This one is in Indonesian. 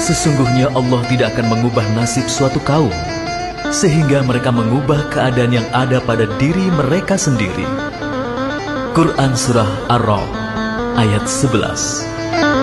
Sesungguhnya Allah tidak akan mengubah nasib suatu kaum, sehingga mereka mengubah keadaan yang ada pada diri mereka sendiri. Quran Surah Ar-Ra'd ayat 11.